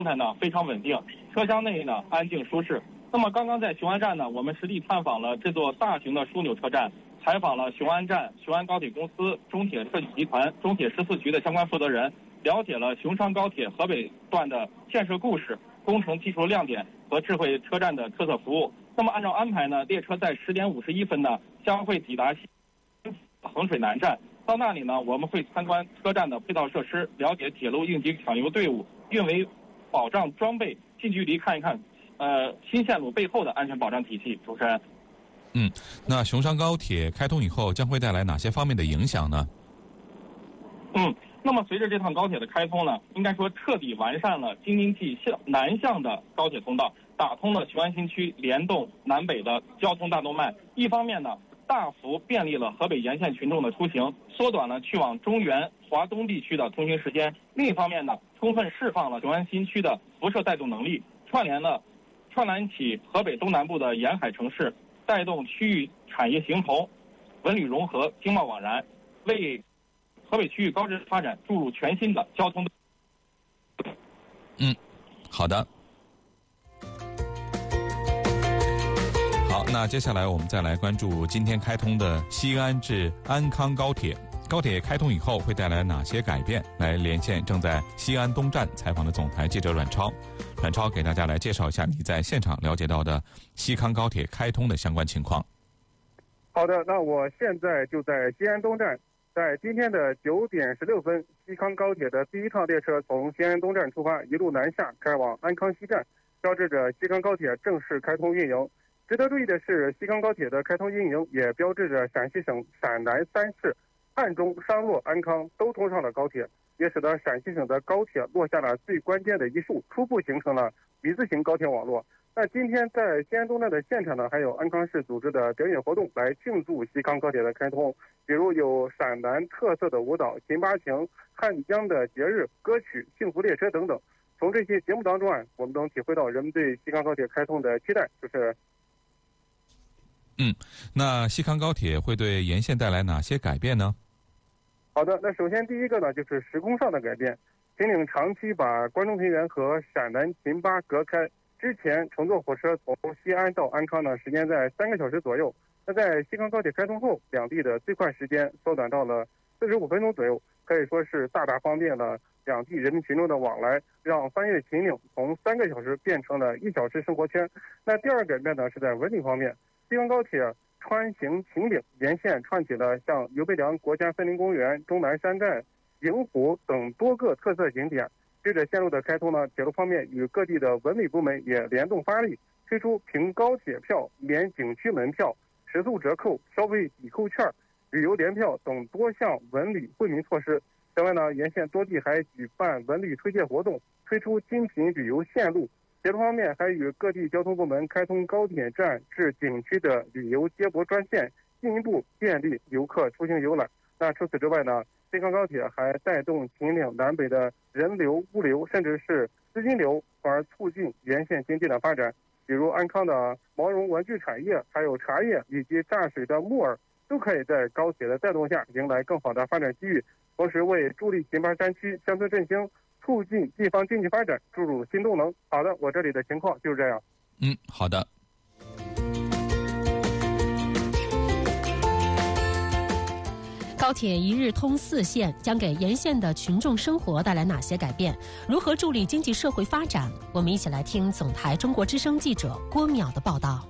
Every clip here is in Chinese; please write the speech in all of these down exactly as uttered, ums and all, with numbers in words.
态呢非常稳定，车厢内呢安静舒适。那么刚刚在雄安站呢，我们实地探访了这座大型的枢纽车站，采访了雄安站、雄安高铁公司、中铁设计集团、中铁十四局的相关负责人，了解了雄昌高铁河北段的建设故事、工程技术亮点和智慧车站的特色服务。那么按照安排呢，列车在十点五十一分呢将会抵达衡水南站。到那里呢，我们会参观车站的配套设施，了解铁路应急抢油队伍、运维保障装备，近距离看一看呃新线路背后的安全保障体系。主持人， 嗯，那雄昌高铁开通以后将会带来哪些方面的影响呢？ 嗯，那么随着这趟高铁的开通呢，应该说彻底完善了京津冀向南向的高铁通道，打通了雄安新区联动南北的交通大动脉。一方面呢，大幅便利了河北沿线群众的出行，缩短了去往中原、华东地区的通行时间；另一方面呢，充分释放了雄安新区的辐射带动能力，串联了串联起河北东南部的沿海城市，带动区域产业形同、文旅融合、经贸往来，为河北区域高质发展注入全新的交通。 嗯，好的。好，那接下来我们再来关注今天开通的西安至安康高铁。高铁开通以后会带来哪些改变？来连线正在西安东站采访的总台记者阮超。阮超给大家来介绍一下你在现场了解到的西康高铁开通的相关情况。 好的，那我现在就在西安东站。在今天的九点十六分，西康高铁的第一趟列车从西安东站出发，一路南下开往安康西站，标志着西康高铁正式开通运营。值得注意的是，西康高铁的开通运营也标志着陕西省陕南三市汉中、商洛、安康都通上了高铁，也使得陕西省的高铁落下了最关键的一树，初步形成了 V 字形高铁网络。那今天在西安东站的现场呢，还有安康市组织的表演活动来庆祝西康高铁的开通，比如有陕南特色的舞蹈、秦巴情、汉江的节日、歌曲、幸福列车等等。从这些节目当中啊，我们能体会到人们对西康高铁开通的期待。就是嗯，那西康高铁会对沿线带来哪些改变呢？ 好的，那首先第一个呢，就是时空上的改变。秦岭长期把关中平原和陕南秦巴隔开，之前乘坐火车从西安到安康呢，时间在三个小时左右。那在西康高铁开通后，两地的最快时间缩短到了四十五分钟左右，可以说是大大方便了两地人民群众的往来，让翻越秦岭从三个小时变成了一小时生活圈。那第二个改变呢，是在文旅方面，西康高铁穿行秦岭沿线串起了像刘备梁国家森林公园、终南山寨、营湖等多个特色景点。随着线路的开通呢，铁路方面与各地的文旅部门也联动发力，推出凭高铁票免景区门票、食宿折扣、消费抵扣券、旅游联票等多项文旅惠民措施。此外呢，沿线多地还举办文旅推介活动，推出精品旅游线路。铁路方面还与各地交通部门开通高铁站至景区的旅游接驳专线，进一步便利游客出行游览。那除此之外呢，西康高铁还带动秦岭南北的人流、物流，甚至是资金流，从而促进沿线经济的发展。比如安康的毛绒玩具产业，还有茶叶以及榨水的木耳，都可以在高铁的带动下迎来更好的发展机遇，同时为助力秦巴山区乡村振兴、促进地方经济发展注入新动能。好的，我这里的情况就是这样。 嗯，好的。 高铁一日通四线将给沿线的群众生活带来哪些改变？如何助力经济社会发展？我们一起来听总台中国之声记者郭淼的报道。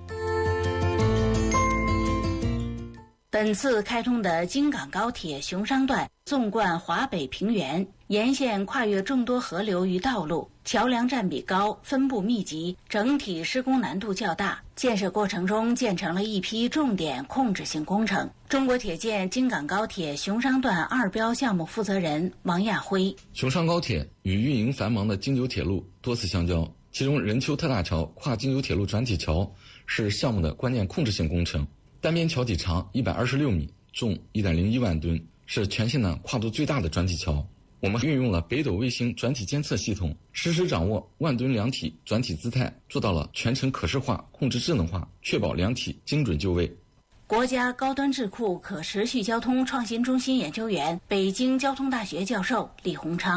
本次开通的京港高铁雄商段纵贯华北平原，沿线跨越众多河流与道路，桥梁占比高，分布密集，整体施工难度较大。建设过程中建成了一批重点控制性工程。中国铁建京港高铁雄商段二标项目负责人王亚辉： 雄商高铁与运营繁忙的京九铁路多次相交，其中任丘特大桥跨京九铁路转体桥是项目的关键控制性工程。单边桥体长一百二十六米，重一点零一万吨，是全线呢跨度最大的转体桥。我们运用了北斗卫星转体监测系统，实时掌握万吨梁体转体姿态，做到了全程可视化、控制智能化，确保梁体精准就位。 国家高端智库可持续交通创新中心研究员、北京交通大学教授李洪昌：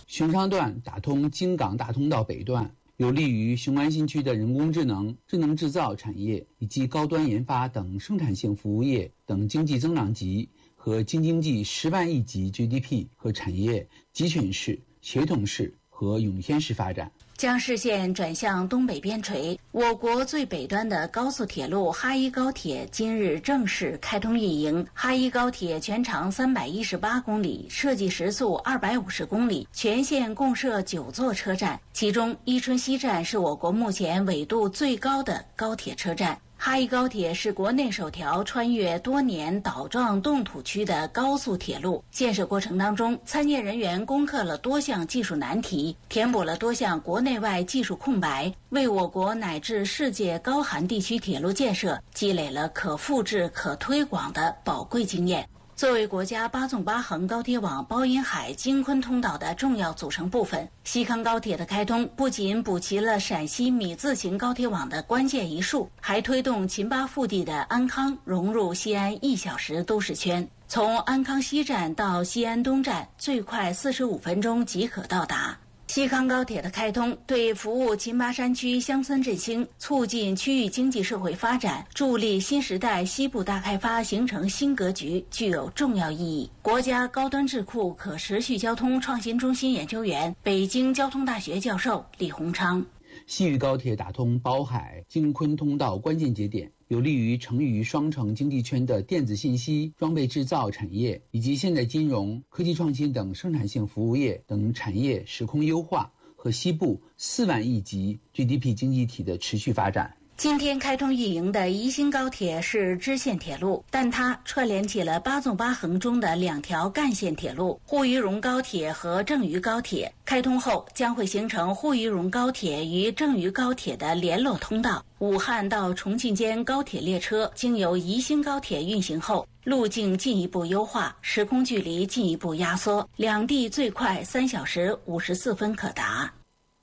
熊商段打通京港大通道北段，有利于雄安新区的人工智能、智能制造产业以及高端研发等生产性服务业等经济增长极和京津冀十万亿级 G D P 和产业集群式、协同式和涌现式发展。 将视线转向东北边陲，我国最北端的高速铁路哈一高铁今日正式开通运营。哈一高铁全长三百一十八公里，设计时速二百五十公里，全线共设九座车站，其中伊春西站是我国目前纬度最高的高铁车站。哈一高铁是国内首条穿越多年岛状冻土区的高速铁路。建设过程当中，参建人员攻克了多项技术难题，填补了多项国内外技术空白，为我国乃至世界高寒地区铁路建设积累了可复制、可推广的宝贵经验。作为国家八纵八横高铁网包银海京昆通道的重要组成部分，西康高铁的开通不仅补齐了陕西米字形高铁网的关键一竖，还推动秦巴腹地的安康融入西安一小时都市圈。从安康西站到西安东站，最快四十五分钟即可到达。西康高铁的开通对服务秦巴山区乡村振兴、促进区域经济社会发展、助力新时代西部大开发形成新格局具有重要意义。国家高端智库可持续交通创新中心研究员、北京交通大学教授李洪昌。 西渝高铁打通宝海、京昆通道关键节点，有利于成渝双城经济圈的电子信息、装备制造产业以及现代金融、科技创新等生产性服务业等产业时空优化和西部四万亿级 G D P 经济体的持续发展。 今天开通运营的宜兴高铁是支线铁路，但它串联起了八纵八横中的两条干线铁路沪渝蓉高铁和郑渝高铁。开通后将会形成沪渝蓉高铁与郑渝高铁的联络通道。武汉到重庆间高铁列车经由宜兴高铁运行后，路径进一步优化，时空距离进一步压缩，两地最快三小时五十四分可达。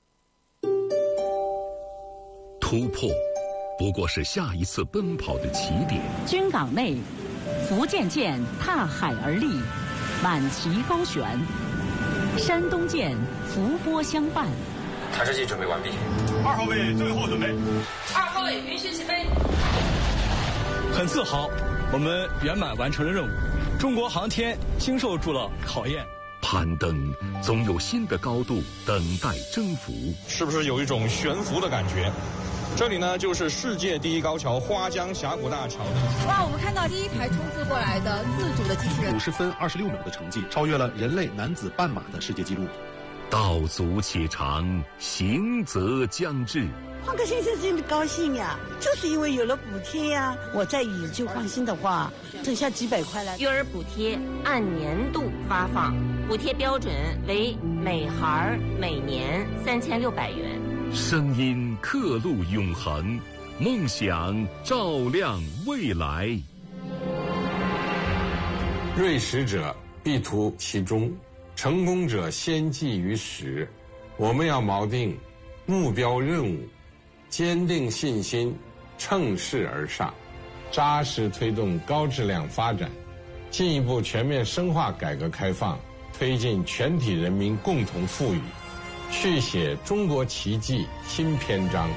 突破不过是下一次奔跑的起点。 军港内，福建舰踏海而立，满旗高悬；山东舰伏波相伴。 探视器准备完毕。 二号位最后准备。 二号位允许起飞。 很自豪，我们圆满完成了任务。中国航天经受住了考验。 攀登总有新的高度等待征服。 是不是有一种悬浮的感觉？这里呢，就是世界第一高桥花江峡谷大桥。 哇，我们看到第一台冲刺过来的自主的机器人， 五十分二十六秒的成绩，超越了人类男子半马的世界纪录。 道阻且长，行则将至。 换个先生真的高兴呀，就是因为有了补贴呀。我在宇宙放心的话，挣下几百块来。 育儿补贴按年度发放，补贴标准为每孩每年三千六百元。 声音刻录永恒，梦想照亮未来。 锐识者必图其中，成功者先记于始。我们要锚定目标任务，坚定信心，乘势而上，扎实推动高质量发展，进一步全面深化改革开放，推进全体人民共同富裕，续写中国奇迹新篇章。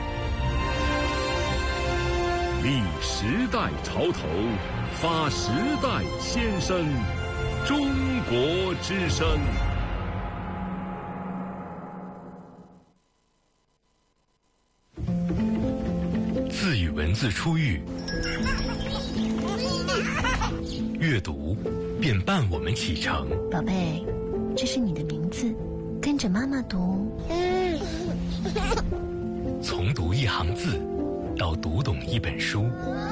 立时代潮头，发时代先声，中国之声。 字与文字初遇，阅读便伴我们启程。 宝贝，这是你的名字，跟着妈妈读。 从读一行字到读懂一本书。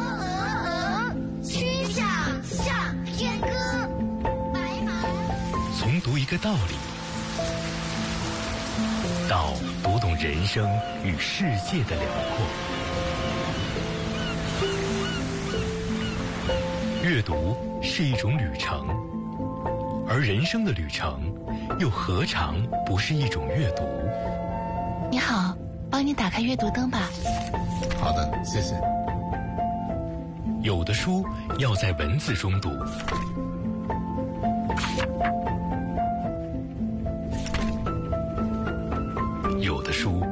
曲项向天歌，白马。 从读一个道理到读懂人生与世界的辽阔。阅读是一种旅程，而人生的旅程又何尝不是一种阅读？ 你好，帮你打开阅读灯吧。 好的，谢谢。 有的书要在文字中读， 有的书